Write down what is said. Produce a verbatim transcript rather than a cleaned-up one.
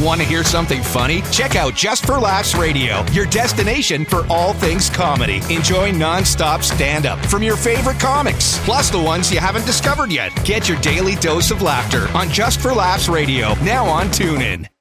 Want to hear something funny? Check out Just for Laughs Radio, your destination for all things comedy. Enjoy non-stop stand-up from your favorite comics, plus the ones you haven't discovered yet. Get your daily dose of laughter on Just for Laughs Radio, now on TuneIn.